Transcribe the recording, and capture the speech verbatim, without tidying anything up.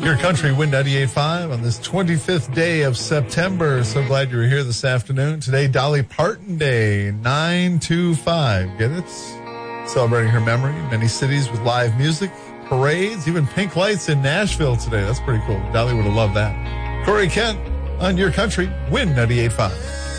Your Country, Win ninety-eight point five on this twenty-fifth day of September. So glad you were here this afternoon. Today, Dolly Parton Day, nine two five. Get it? Celebrating her memory in many cities with live music, parades, even pink lights in Nashville today. That's pretty cool. Dolly would have loved that. Corey Kent on Your Country, Win ninety-eight point five.